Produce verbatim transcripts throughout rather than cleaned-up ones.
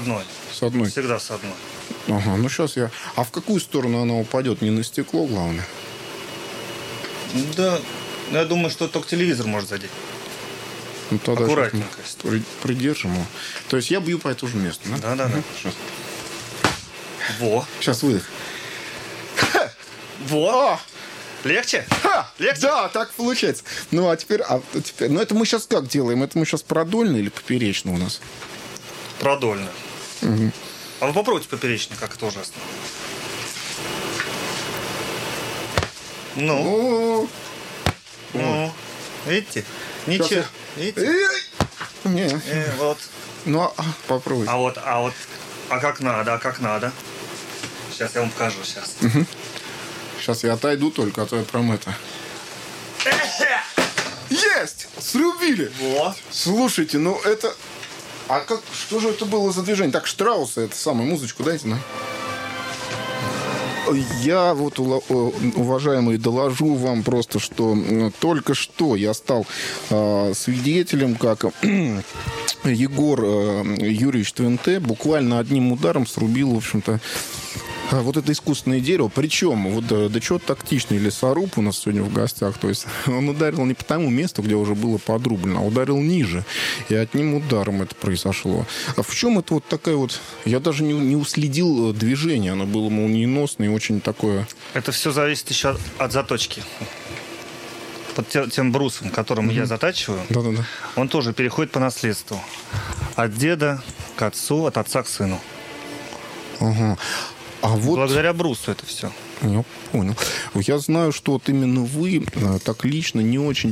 одной. С одной? Всегда с одной. Ага, ну сейчас я... А в какую сторону она упадет? Не на стекло, главное? Да, я думаю, что только телевизор может задеть. Ну, тогда аккуратненько. При, придержим его. То есть я бью по этому же месту, да? Да, да, да. Сейчас. Во. Сейчас выдох. Во. А! Легче? Ха! Легче? Да, так получается. Ну, а теперь, а теперь... Ну, это мы сейчас как делаем? Это мы сейчас продольно или поперечно у нас? Продольно. Угу. А вы попробуйте поперечно, как это ужасно. Ну. Ну. Ну. Видите? Ничего. я- Видите? Эй! Не. Э, вот. Ну, а, попробуй. А вот, а вот, а как надо, а как надо. Сейчас я вам покажу, сейчас. Сейчас я отойду только, а то я прям это... Есть! Срубили! Во. Слушайте, ну это... А как, что же это было за движение? Так, Штрауса, это самую музычку дайте, да? Я вот, уважаемые, доложу вам просто, что только что я стал э, свидетелем, как Егор э, Юрьевич Твенте буквально одним ударом срубил, в общем-то, вот это искусственное дерево. Причем, вот да, да что тактичный лесоруб у нас сегодня в гостях. То есть он ударил не по тому месту, где уже было подрублено, а ударил ниже. И одним ударом это произошло. А в чем это вот такая вот... Я даже не, не уследил движение. Оно было молниеносное и очень такое... Это все зависит еще от, от заточки. Под те- тем брусом, которым mm-hmm. я затачиваю, Да-да-да. он тоже переходит по наследству. От деда к отцу, от отца к сыну. Ага. А вот... Благодаря брусу это все. Я понял. Я знаю, что вот именно вы так лично не очень,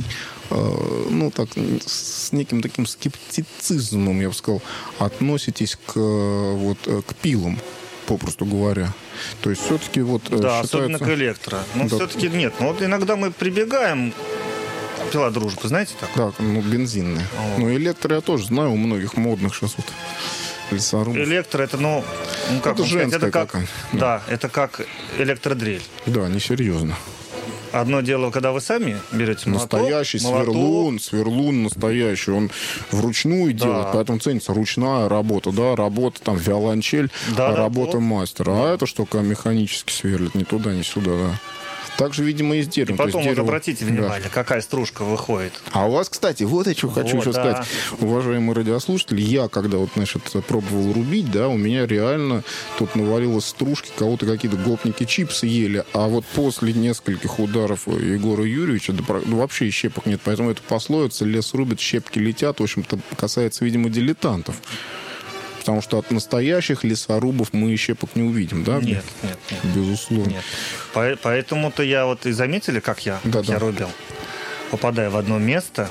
ну, так, с неким таким скептицизмом, я бы сказал, относитесь к, вот, к пилам, попросту говоря. То есть все-таки вот да, считается... особенно к электро. Но да. все-таки нет. Но вот иногда мы прибегаем... Пила дружбы, знаете так? Да, ну, бензинная. Вот. Но электро я тоже знаю у многих модных сейчас вот лесорубов. Электро это, ну, ну как это вам сказать, это как, какая. да, это как электродрель. Да, несерьезно. Одно дело, когда вы сами берете молоток, настоящий молоток, сверлун, сверлун настоящий, он вручную да. делает, поэтому ценится ручная работа, да, работа там виолончель, да, да, работа вот. мастера, Да. а это что, когда механически сверлит, ни туда, ни сюда, да. Так же, видимо, и с деревом. И потом вот вот дерево... обратите внимание, да. какая стружка выходит. А у вас, кстати, вот я что хочу вот, еще да. сказать, уважаемые радиослушатели, я, когда вот, значит, пробовал рубить, да, у меня реально тут навалилось стружки, кого-то какие-то гопники чипсы ели, а вот после нескольких ударов Егора Юрьевича, да, ну, вообще щепок нет, поэтому это пословица, лес рубит, щепки летят, в общем-то, касается, видимо, дилетантов. Потому что от настоящих лесорубов мы щепок не увидим, да? Нет, нет, нет. Безусловно. Нет. По- поэтому-то я вот и заметили, как я, да, как да. я рубил. Попадая в одно место,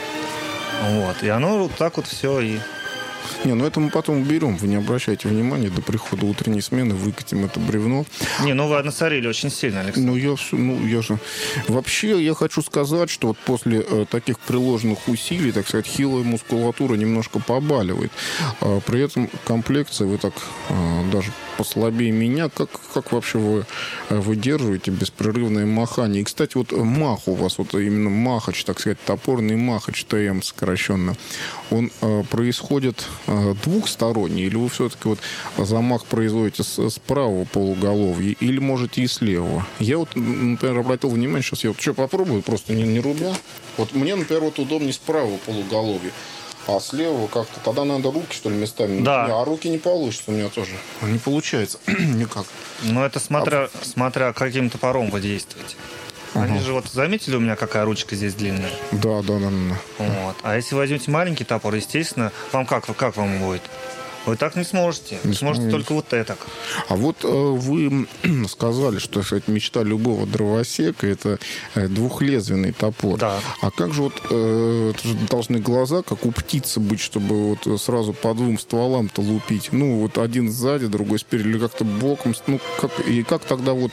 вот, и оно вот так вот все и... Не, ну это мы потом уберем. Вы не обращайте внимания, до прихода утренней смены выкатим это бревно. Не, ну вы насорили очень сильно, Александр. Ну я, ну, я же... Вообще, я хочу сказать, что вот после э, таких приложенных усилий, так сказать, хилая мускулатура немножко побаливает. А при этом комплекция, вы так э, даже послабее меня. Как, как вообще вы выдерживаете беспрерывное махание? И, кстати, вот мах у вас, вот именно махач, так сказать, топорный махач, ТМ сокращенно, он э, происходит э, двухсторонний, или вы все-таки вот замах производите с, с правого полуголовья, или можете и с левого? Я вот, например, обратил внимание, сейчас я вот что попробую, просто не, не рубя. Вот мне, например, вот удобнее с правого полуголовья. А с левого как-то... Тогда надо руки, что ли, местами. Да. Не, а руки не получится у меня тоже. Не получается никак. Ну, это смотря, а... смотря каким топором вы действуете. Ага. Они же вот заметили у меня, какая ручка здесь длинная? Да, да, да, да. Вот. А если возьмете маленький топор, естественно, вам как, как вам будет? Вы так не сможете. Не сможете только вот это. А вот э, вы сказали, что, кстати, мечта любого дровосека – это э, двухлезвенный топор. Да. А как же вот э, это же должны глаза, как у птицы быть, чтобы вот сразу по двум стволам-то лупить? Ну, вот один сзади, другой спереди, или как-то боком. Ну, как, и как тогда вот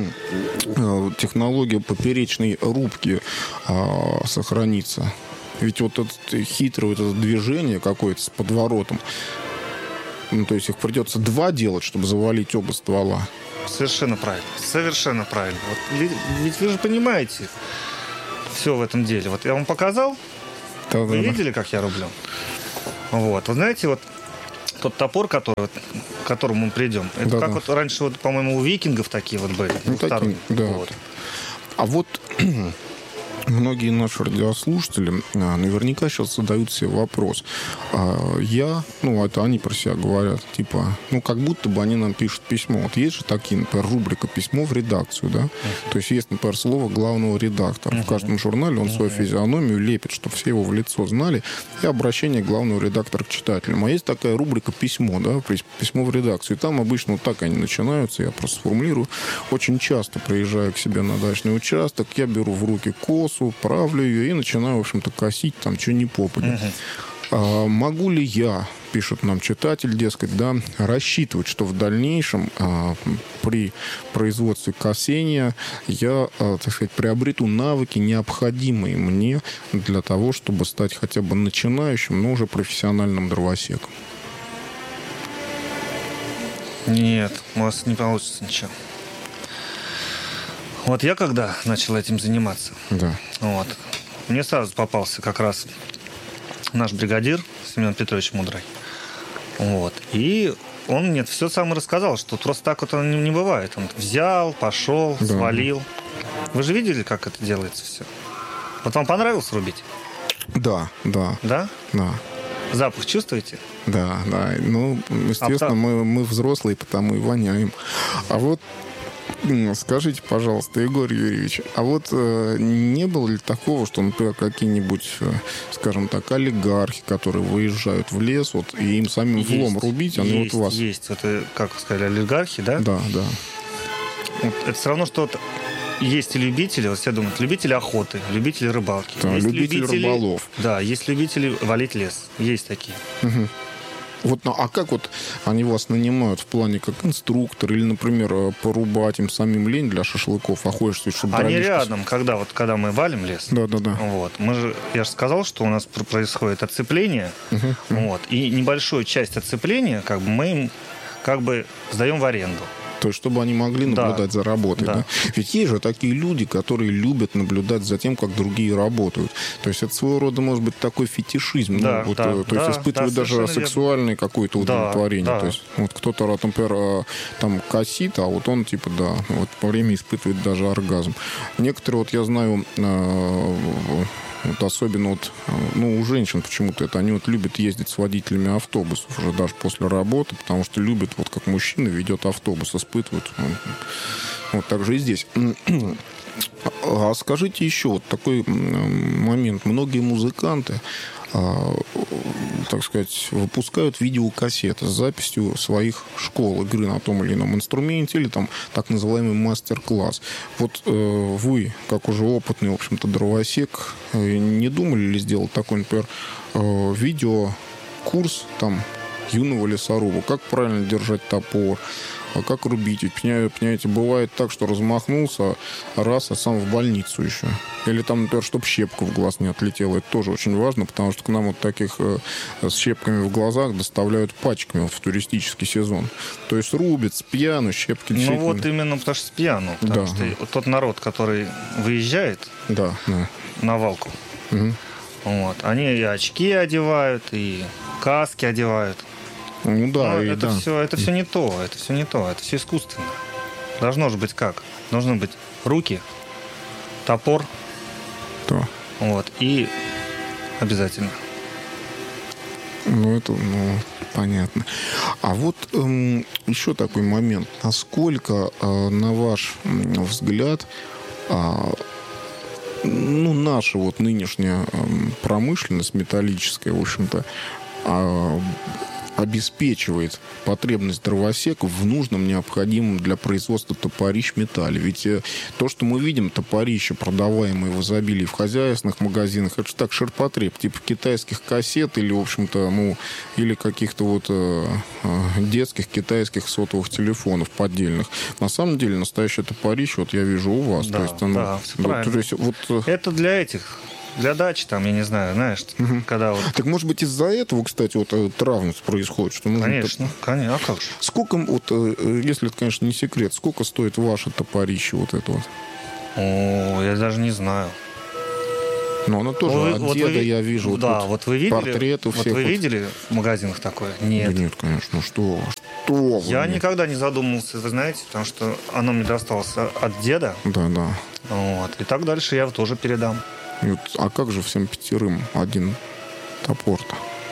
э, технология поперечной рубки э, сохранится? Ведь вот это хитрое вот это движение какое-то с подворотом, ну, то есть их придется два делать, чтобы завалить оба ствола. Совершенно правильно. Совершенно правильно. Вот, ведь, ведь вы же понимаете все в этом деле. Вот я вам показал. Да, вы да, видели, да. как я рублю? Вот. Вы знаете, вот тот топор, который, к которому мы придем, это да, как да. вот раньше, вот, по-моему, у викингов такие вот были. Ну, такие, да. Вот. А вот многие наши радиослушатели а, наверняка сейчас задают себе вопрос. А, я, ну, это они про себя говорят, типа, ну, как будто бы они нам пишут письмо. Вот есть же такие, например, рубрика «Письмо в редакцию», да? Uh-huh. То есть есть, например, слово главного редактора. Uh-huh. В каждом журнале он uh-huh. свою физиономию лепит, чтобы все его в лицо знали, и обращение главного редактора к читателям. А есть такая рубрика «Письмо», да, «Письмо в редакцию». И там обычно вот так они начинаются, я просто сформулирую. Очень часто приезжаю к себе на дачный участок, я беру в руки косу, правлю ее и начинаю, в общем-то, косить там, что ни попадя. Uh-huh. А, могу ли я, пишет нам читатель, дескать, да, рассчитывать, что в дальнейшем а, при производстве косения я, а, так сказать, приобрету навыки, необходимые мне для того, чтобы стать хотя бы начинающим, но уже профессиональным дровосеком? Нет, у вас не получится ничего. Вот я когда начал этим заниматься, да. вот, мне сразу попался как раз наш бригадир Семен Петрович Мудрый. Вот. И он мне все сам рассказал, что просто так вот оно не бывает. Он взял, пошел, да. свалил. Вы же видели, как это делается все? Вот вам понравилось рубить? Да, да. Да? Да. Запах чувствуете? Да, да. Ну, естественно, а, мы, мы взрослые, потому и воняем. А вот скажите, пожалуйста, Егор Юрьевич, а вот э, не было ли такого, что, например, какие-нибудь, э, скажем так, олигархи, которые выезжают в лес, вот, и им самим есть, влом рубить, они есть, вот вас... Есть, вот, как вы сказали, олигархи, да? Да, да. Вот, это все равно, что вот есть и любители, вот все думают, любители охоты, любители рыбалки. Да, есть любители, любители рыболов. Да, есть любители валить лес, есть такие. Угу. Вот, ну, а как вот они вас нанимают в плане как инструктор или, например, порубать им самим лень для шашлыков, а хочешь, чтобы... Они рядом, когда, вот, когда мы валим лес. Да, да, да. Вот, мы же, я же сказал, что у нас происходит отцепление, uh-huh, uh-huh. Вот, и небольшую часть отцепления как бы, мы им как бы сдаем в аренду. То есть, чтобы они могли наблюдать да. за работой. Да. Да? Ведь есть же такие люди, которые любят наблюдать за тем, как другие работают. То есть, это своего рода, может быть, такой фетишизм. Да, ну, вот, да, то да, есть, испытывают да, даже сексуальное какое-то удовлетворение. Да, да. То есть, вот кто-то, например, там косит, а вот он, типа, да, вот по времени испытывает даже оргазм. Некоторые, вот я знаю... Вот особенно вот, ну, у женщин почему-то это, они вот любят ездить с водителями автобусов уже даже после работы, потому что любят, вот как мужчина ведет автобус, испытывают. Вот так же и здесь. А скажите еще вот такой момент. Многие музыканты, так сказать, выпускают видеокассеты с записью своих школ игры на том или ином инструменте или там так называемый мастер-класс. Вот э, вы, как уже опытный, в общем-то, дровосек, не думали ли сделать такой, например, э, видеокурс там юного лесоруба? Как правильно держать топор? А как рубить? Ведь, понимаете, бывает так, что размахнулся раз, а сам в больницу еще. Или там, например, чтобы щепка в глаз не отлетела. Это тоже очень важно, потому что к нам вот таких э, с щепками в глазах доставляют пачками вот, в туристический сезон. То есть рубят с пьяну, щепки действительно... Ну вот именно потому что с пьяну. Потому да. что вот тот народ, который выезжает да, да. на валку, угу. вот, они и очки одевают, и каски одевают. Ну да, Но и это, да. все, это все не то, это все не то, это все искусственно. Должно же быть как? Должны быть руки, топор, да. вот, и обязательно. Ну, это, ну, понятно. А вот эм, еще такой момент. Насколько, э, на ваш э, взгляд, э, ну, наша вот нынешняя э, промышленность металлическая, в общем-то, э, обеспечивает потребность дровосеков в нужном, необходимом для производства топорищ металле. Ведь то, что мы видим, топорища, продаваемые в изобилии в хозяйственных магазинах, это же так ширпотреб, типа китайских кассет или, в общем-то, ну, или каких-то вот э, детских китайских сотовых телефонов поддельных. На самом деле, настоящее топорище, вот я вижу у вас. Да, то есть, оно, да, все вот, то есть, вот, это для этих... Для дачи, там, я не знаю, знаешь, угу. когда вот... Так, может быть, из-за этого, кстати, вот травмность происходит? Что нужно конечно, топ... конечно, а как же? Сколько, вот, если это, конечно, не секрет, сколько стоит ваше топорище вот это вот? О, я даже не знаю. Но она тоже Вы- от вот деда, вы ви- я вижу. вот Да, тут вот вы видели, портреты вот всех вы вот. видели в магазинах такое? Да Нет. нет, конечно. Ну что? Что вы? Я никогда не задумывался, вы знаете, потому что оно мне досталось от деда. Да, да. Вот. И так дальше я тоже передам. И вот, а как же всем пятерым один топор-то?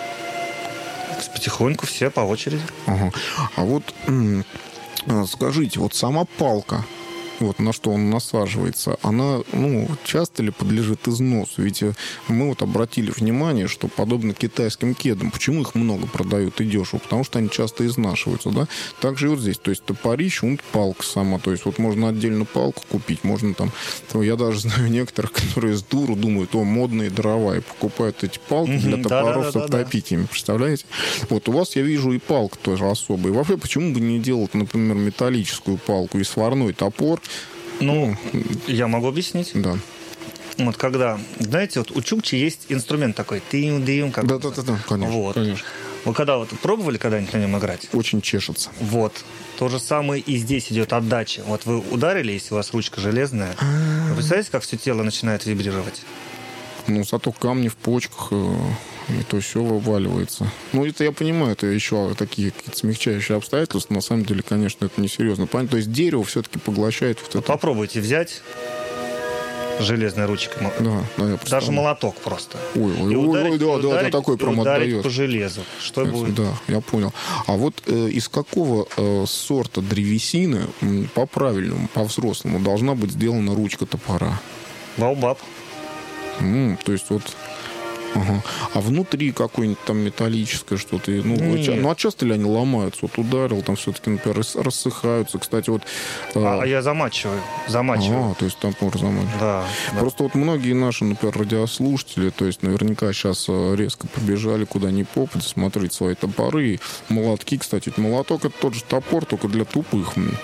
Потихоньку все по очереди. Ага. А вот м, а, скажите, вот сама палка, вот на что он насаживается, она, ну, часто ли подлежит износу? Ведь э, мы вот обратили внимание, что подобно китайским кедам, почему их много продают и дешево? Потому что они часто изнашиваются, да? Так же и вот здесь, то есть топорище, вот палка сама, то есть вот можно отдельно палку купить, можно там, то я даже знаю некоторых, которые с дуру думают, о, модные дрова, и покупают эти палки Мгм, для топоров, да-да-да-да-да. чтобы топить ими, представляете? Вот у вас я вижу и палка тоже особая. И вообще, почему бы не делать, например, металлическую палку и сварной топор? Ну, я могу объяснить. Да. Вот когда, знаете, вот у чукчи есть инструмент такой, тым-дым, как Да, да, да, да, конечно, вот. конечно. Вы когда вот пробовали когда-нибудь на нем играть? Очень чешется. Вот. То же самое и здесь идет отдача. Вот вы ударили, если у вас ручка железная. Вы представляете, как все тело начинает вибрировать? Ну, зато камни в почках, э, и то все вываливается. Ну, это я понимаю, это еще такие какие-то смягчающие обстоятельства. На самом деле, конечно, это несерьезно. Понятно? То есть дерево все-таки поглощает вот это. Попробуйте взять железной ручкой. Да, да, я Даже представляю. молоток просто. Ой, ой, И ой, ударить- ой, да, да, ударить- да, такой прям ударить отдает. по железу. Что будет? Да, я понял. А вот э, из какого э, сорта древесины м, по-правильному, по-взрослому должна быть сделана ручка топора? Баобаб. М, то есть вот... Ага. А внутри какое-нибудь там металлическое что-то? Ну, Нет. ча- ну, а часто ли они ломаются? Вот ударил, там все-таки, например, рас- рассыхаются. Кстати, вот... э, А, а я замачиваю. Замачиваю. а, то есть топор замачивает. Да, да. Просто вот многие наши, например, радиослушатели, то есть наверняка сейчас э, резко побежали куда ни попадя смотреть свои топоры. И молотки, кстати, ведь молоток — это тот же топор, только для тупых. М.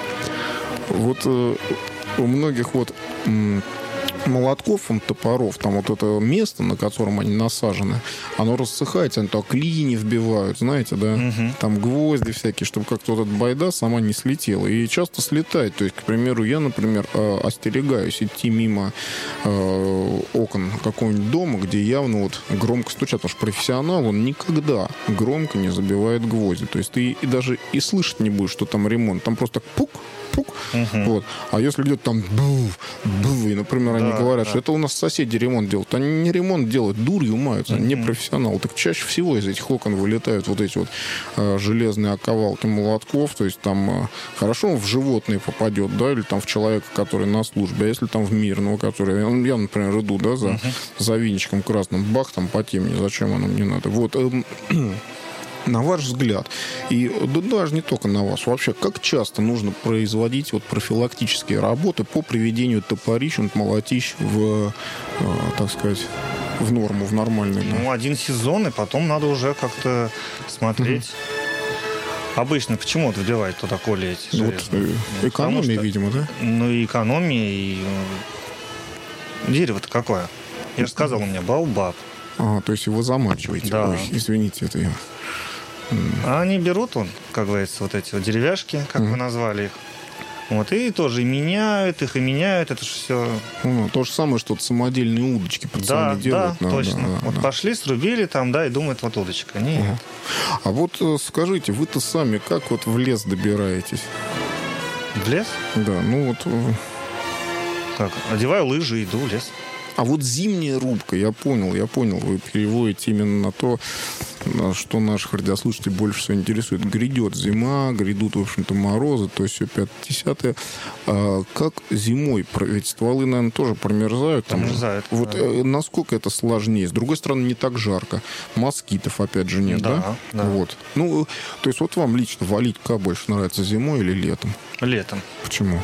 Вот э, у многих вот м, молотков, м, топоров, там вот это место, на котором они насажены, оно рассыхается, они так клини вбивают, знаете, да? Мгм. Там гвозди всякие, чтобы как-то вот эта байда сама не слетела. И часто слетает. То есть, к примеру, я, например, э, остерегаюсь идти мимо э, окон какого-нибудь дома, где явно вот громко стучат. Потому что профессионал, он никогда громко не забивает гвозди. То есть ты и даже и слышать не будешь, что там ремонт. Там просто так пук, пук. Мгм. Вот. А если где-то там був, був, и, например, они Да, говорят, да. что это у нас соседи ремонт делают. Они не ремонт делают, дурью маются, они не профессионалы. Так чаще всего из этих окон вылетают вот эти вот э, железные оковалки молотков. То есть там э, хорошо он в животные попадет, да, или там в человека, который на службе. А если там в мирного, который... Я, например, иду, да, за, за венчиком красным, бах, там по темени, зачем оно мне надо. Вот. эм, На ваш взгляд, и да, даже не только на вас, вообще, как часто нужно производить вот профилактические работы по приведению топорищ, вот молотищ в, э, так сказать, в норму, в нормальную? Да? Ну, один сезон, и потом надо уже как-то смотреть. Обычно почему вот вбивают туда коли эти Ну, вот, железные? э, Ну, экономия, потому что- видимо, да? Ну, и экономия, и э, дерево-то какое? Я же сказал, у меня баобаб. А, то есть его замачиваете. Да. Ой, извините, это я... А они берут, он, как говорится, вот эти вот деревяшки, как вы назвали их. Вот, и тоже и меняют их, и меняют. Это же все... Ну, то же самое, что вот самодельные удочки Да, пацаны да, делают. Да, точно. да, да, вот да. пошли, срубили там, да, и думают, вот удочка. Нет. А вот э, скажите, вы-то сами как вот в лес добираетесь? В лес? Да, ну вот... э, Как? Одеваю лыжи, иду в лес. А вот зимняя рубка, я понял, я понял, вы переводите именно на то, на что наших радиослушателей больше всего интересует. Грядет зима, грядут, в общем-то, морозы, то есть все пятое-десятое. А как зимой? Ведь стволы, наверное, тоже промерзают. там. Промерзают, Вот да. э, насколько это сложнее? С другой стороны, не так жарко. Москитов, опять же, нет, да? Да, да. Вот. Ну, э, то есть вот вам лично валить как больше нравится, зимой или летом? Летом. Почему?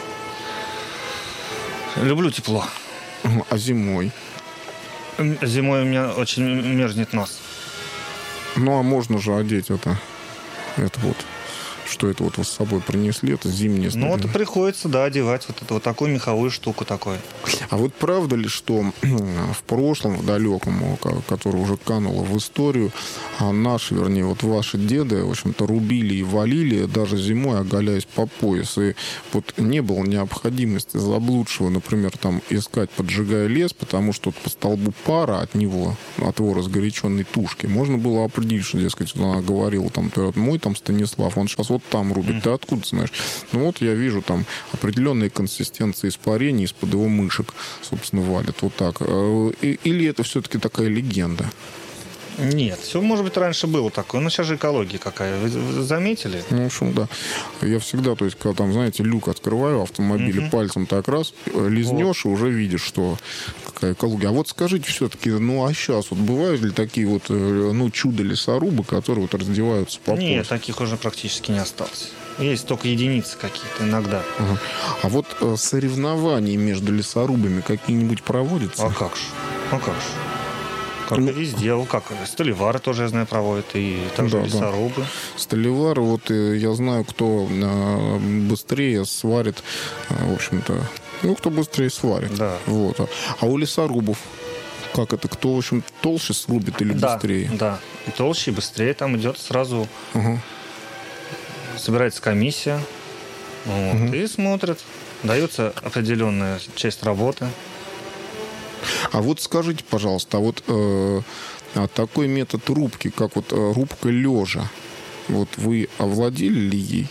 Люблю тепло. А зимой? М, Зимой у меня очень мерзнет нос. Ну, а можно же одеть это, это вот, что это вот вы с собой принесли, это зимнее снаряжение. Ну, вот приходится, да, одевать вот эту вот такую меховую штуку такой. А вот правда ли, что в прошлом, в далеком, которое уже кануло в историю, наши, вернее, вот ваши деды, в общем-то, рубили и валили даже зимой, оголяясь по пояс. И вот не было необходимости заблудшего, например, там искать, поджигая лес, потому что вот по столбу пара от него, от его разгоряченной тушки, можно было определить, что, дескать, она говорила, там, мой там Станислав, он сейчас вот там рубит. Mm. Ты откуда знаешь? Ну вот я вижу там определенные консистенции испарений из-под его мышек, собственно, валят вот так. Или это все-таки такая легенда? Нет, все, может быть, раньше было такое. Но сейчас же экология какая. Вы заметили? Ну, в общем, да. Я всегда, то есть, когда там, знаете, люк открываю автомобиля, uh-huh. пальцем так раз, лизнешь, вот. И уже видишь, что какая экология. А вот скажите все-таки, ну, а сейчас вот бывают ли такие вот, ну, чудо-лесорубы, которые вот раздеваются по пояс? Нет, таких уже практически не осталось. Есть только единицы какие-то иногда. Uh-huh. А вот э, соревнования между лесорубами какие-нибудь проводятся? А как же? А как же? Как и везде, как столевары тоже, я знаю, проводят, и также да, лесорубы. Да. Столевары, вот я знаю, кто быстрее сварит, в общем-то, ну, кто быстрее сварит. Да. Вот. А у лесорубов как это? Кто, в общем, толще срубит или да, быстрее? Да, и толще, и быстрее. Там идет сразу, угу. собирается комиссия, вот, угу. и смотрят. Дается определенная часть работы. А вот скажите, пожалуйста, а вот э, а такой метод рубки, как вот э, рубка лежа, вот вы овладели ли ей?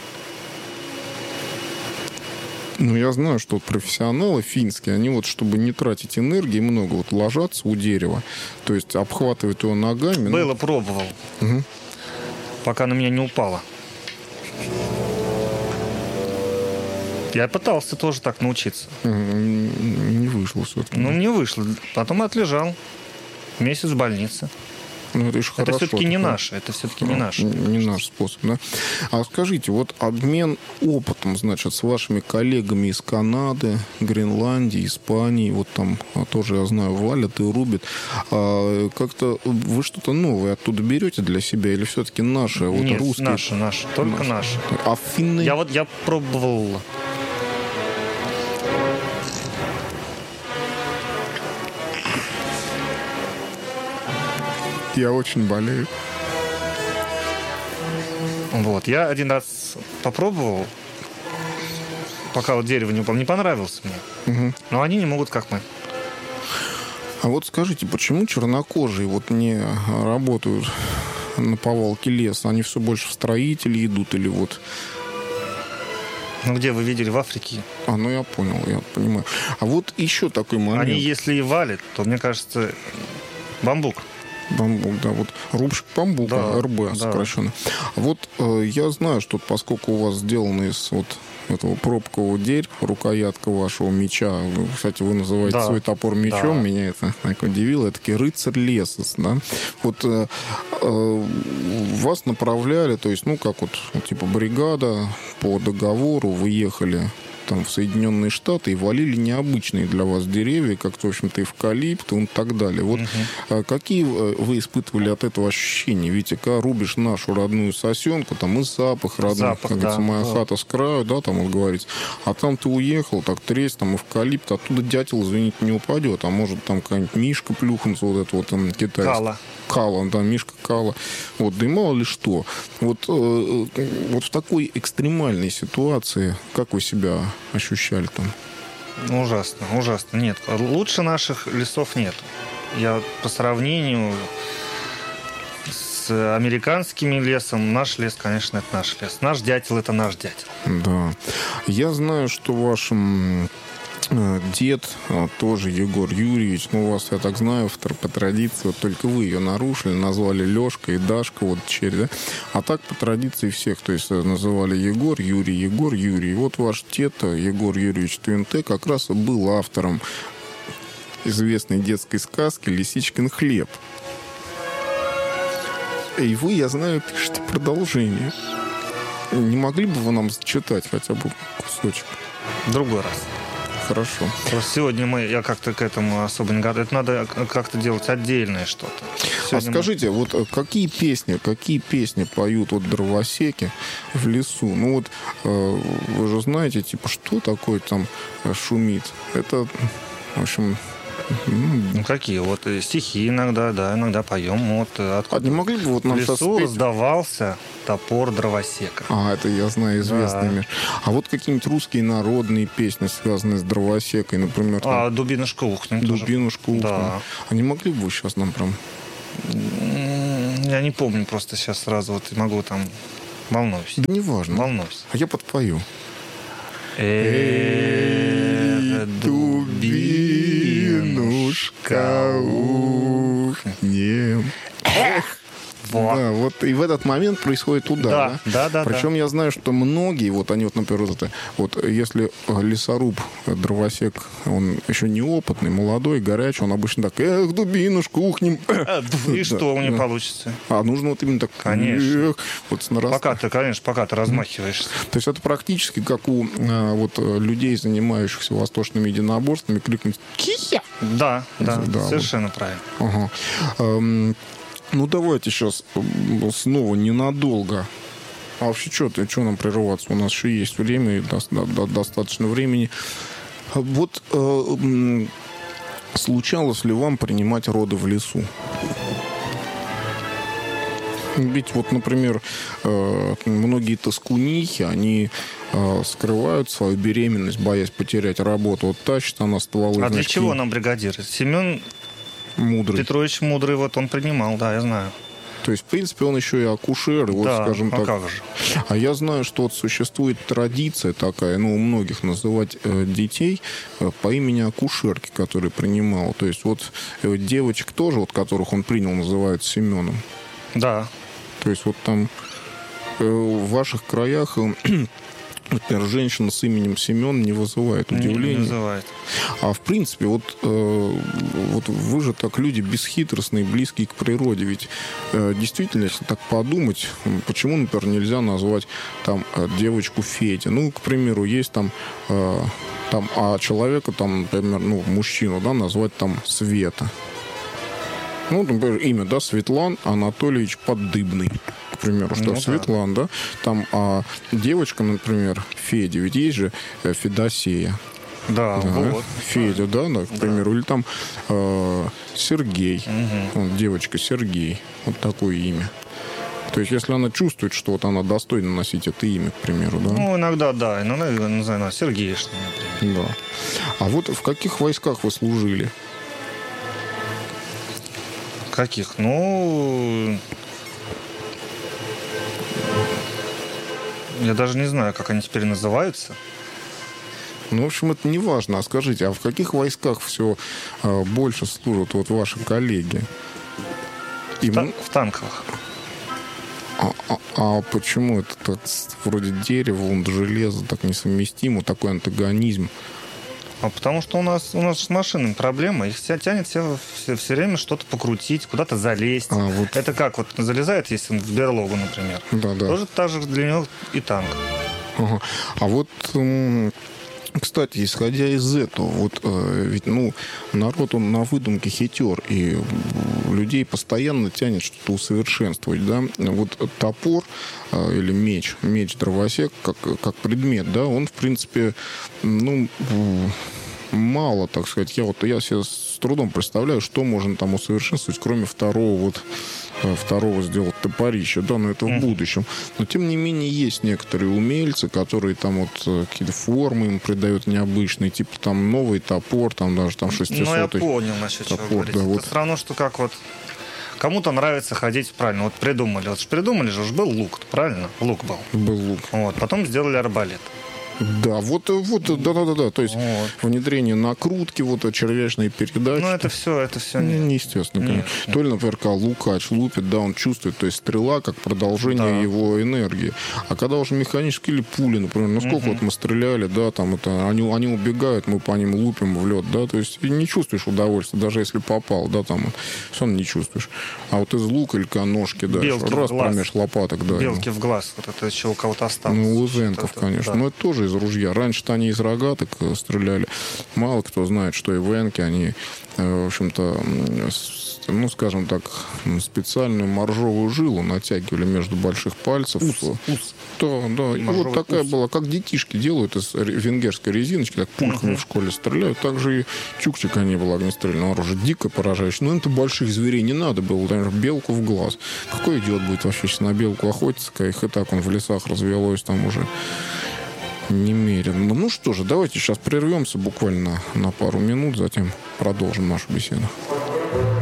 Ну, я знаю, что вот профессионалы финские, они вот, чтобы не тратить энергии много, вот ложатся у дерева, то есть обхватывают его ногами. Было, ну... пробовал, угу. пока на меня не упало. Я пытался тоже так научиться. Не вышло все-таки. Ну, не вышло. Потом отлежал. Месяц в больнице. Ну, это, это хорошо, все-таки не наше. Это все-таки не наш. Не наш способ, да? А скажите, вот обмен опытом, значит, с вашими коллегами из Канады, Гренландии, Испании, вот там тоже, я знаю, валят и рубят. А как-то вы что-то новое оттуда берете для себя? Или все-таки наше? Вот нет, русские... наше, наше. Только наше. А финны... Я вот я пробовал... Я очень болею. Вот. Я один раз попробовал, пока вот дерево не упало. Не понравилось мне. Угу. Но они не могут, как мы. А вот скажите, почему чернокожие вот не работают на повалке леса? Они все больше в строители идут или вот... Ну, где вы видели? В Африке. А, ну, я понял, я понимаю. А вот еще такой момент. Они, если и валят, то, мне кажется, бамбук. Бамбук, да, вот рубщик бамбука, да, эр бэ да. сокращенно. Вот э, я знаю, что поскольку у вас сделано из вот этого пробкового дерева, рукоятка вашего меча, кстати, вы называете да. свой топор мечом, да. меня это так удивило, это таки рыцарь леса, да? Вот э, э, вас направляли, то есть, ну, как вот, типа, бригада по договору, вы ехали там в Соединенные Штаты и валили необычные для вас деревья, как-то, в общем-то, эвкалипт и так далее. Вот uh-huh. какие вы испытывали от этого ощущения? Ведь когда рубишь нашу родную сосенку, там и запах родной, запах, как говорится, да. моя вот. хата с краю, да, там вот говорится. А там ты уехал, так тресь, там эвкалипт, оттуда дятел, извините, не упадет, а может там какая-нибудь мишка плюхнется, вот это вот там китайский. Кала. Кала, да, мишка Кала. Вот, да и мало ли что. Вот, э, вот в такой экстремальной ситуации, как вы себя ощущали там? Ужасно, ужасно. Нет, лучше наших лесов нет. Я по сравнению с американским лесом, наш лес, конечно, это наш лес. Наш дятел – это наш дятел. Да. Я знаю, что вашим... дед, тоже Егор Юрьевич, ну, у вас, я так знаю, по традиции, вот только вы ее нарушили, назвали Лешка и Дашка, вот черь, да? А так по традиции всех, то есть называли Егор, Юрий, Егор, Юрий. Вот ваш дед, Егор Юрьевич Твинте, как раз и был автором известной детской сказки «Лисичкин хлеб». И вы, я знаю, пишете продолжение. Не могли бы вы нам зачитать хотя бы кусочек? Другой раз. хорошо. Просто сегодня мы, я как-то к этому особо не готов. Это надо как-то делать отдельное что-то. Сегодня а скажите, мы... вот какие песни, какие песни поют вот дровосеки в лесу? Ну вот э, вы же знаете, типа, что такое там шумит? Это, в общем... Ну, какие? Вот стихи иногда, да, иногда поем. Вот, откуда? А не могли бы вот нам в лесу соспеть? Раздавался топор дровосека. А, это я знаю, известными. Да. А вот какие-нибудь русские народные песни, связанные с дровосекой, например. Там... А, «Дубинушка ухнем». «Дубинушка ухнем». Да. А не могли бы вы сейчас нам прям... Я не помню просто сейчас сразу, вот могу там... Волнуюсь. Да неважно. Волнуюсь. А я подпою. Эх, дубинушка ухнем. Эх! Вот. Да, вот и в этот момент происходит удар. Да, да, да. Причем да. я знаю, что многие, вот они вот, например, вот, это, вот если лесоруб, дровосек, он еще неопытный, молодой, горячий, он обычно так, эх, дубинушку, ухнем. А, и что у него получится? А нужно вот именно так, конечно. Эх, вот с нарастанием. Пока ты, конечно, пока ты размахиваешься. То есть это практически как у вот, людей, занимающихся восточными единоборствами, крикнуть «Кия!». Да, да, да, совершенно вот. Правильно. Ага. Ну, давайте сейчас снова ненадолго. А вообще, что что нам прерываться? У нас еще есть время, и до, до, достаточно времени. Вот э, случалось ли вам принимать роды в лесу? Ведь вот, например, э, многие тоскунихи, они э, скрывают свою беременность, боясь потерять работу. Вот тащит она стволы. А значит, для чего нам бригадир? Семен... Мудрый. Петрович Мудрый, вот он принимал, да, я знаю. То есть, в принципе, он еще и акушер, вот, да, скажем а так. Как же? А я знаю, что вот существует традиция такая, ну, у многих называть э, детей э, по имени акушерки, которые принимал. То есть, вот э, девочек тоже, вот которых он принял, называют Семеном. Да. То есть, вот там э, в ваших краях... Э, Например, женщина с именем Семен не вызывает удивления. Не вызывает. А в принципе, вот, э, вот вы же так люди бесхитростные, близкие к природе. Ведь э, действительно, если так подумать, почему, например, нельзя назвать там девочку Федя? Ну, к примеру, есть там, э, там а человека, там, например, ну, мужчину, да, назвать там Света. Ну, например, имя, да, Светлан Анатольевич Поддыбный. К примеру, что ну, Светлана, да. да, там, а девочка, например, Федя, ведь есть же Федосея. Да, да, вот. Федя, да, да, к примеру, да. Или там э, Сергей, угу. вот, девочка Сергей, вот такое имя. То есть, если она чувствует, что вот она достойна носить это имя, к примеру, да? Ну, иногда, да, иногда, не знаю, Сергеишна, например. Да. А вот в каких войсках вы служили? Каких? Ну... Я даже не знаю, как они теперь называются. Ну, в общем, это не важно. А скажите, а в каких войсках все а, больше служат вот ваши коллеги? В, Им... та- в танковых. А, а, а почему это так, вроде дерева, вон, железо так несовместимо, такой антагонизм? А потому что у нас, у нас с машинами проблема. Их все тянет все, все, все время что-то покрутить, куда-то залезть. А, вот. Это как вот залезает, если он в берлогу, например. Да, да. Тоже так же для него и танк. Ага. А вот, кстати, исходя из этого, вот ведь, ну, народ, он на выдумке хитер, и людей постоянно тянет что-то усовершенствовать, да. Вот топор или меч, меч дровосек, как, как предмет, да, он, в принципе, ну, мало, так сказать. Я вот я себе с трудом представляю, что можно там усовершенствовать, кроме второго вот второго сделать топорища, да, но это в будущем. Но, тем не менее, есть некоторые умельцы, которые там вот какие-то формы им придают необычные, типа там новый топор, там даже там шестисотый. Ну, я понял, насчет чего говорить. Да, это вот. Все равно, что как вот кому-то нравится ходить правильно. Вот придумали. Вот же придумали же, уж был лук, правильно? Лук был. Был лук. Вот, потом сделали арбалет. Да, вот, вот, да, да, да, да. То есть вот. Внедрение накрутки, вот червячные передачи. Ну, это все, это все не, неестественно, конечно. Нет. То ли, например, когда лукач лупит, да, он чувствует, то есть стрела как продолжение да. его энергии. А когда уже механически или пули, например, ну сколько угу. вот мы стреляли, да, там это, они, они убегают, мы по ним лупим в лед, да, то есть не чувствуешь удовольствия, даже если попал, да, там, все равно не чувствуешь. А вот из лука или ножки, да, белки раз промеж лопаток, да. Белки ему. В глаз, вот это еще у кого-то осталось. Ну, у Лузенков, конечно. Да. Но это тоже тоже из ружья. Раньше-то они из рогаток стреляли. Мало кто знает, что ивенки, они, в общем-то, ну, скажем так, специальную моржовую жилу натягивали между больших пальцев. Ус, ус. Да, да. И вот такая ус. Была, как детишки делают из венгерской резиночки, так пульками uh-huh. в школе стреляют. Также и чукчик они было огнестрельное оружие. Дико поражающее. Но это больших зверей не надо было. Например, белку в глаз. Какой идиот будет вообще сейчас на белку охотиться, когда их и так он в лесах развелось там уже немерено. Ну что же, давайте сейчас прервемся буквально на, на пару минут, затем продолжим нашу беседу.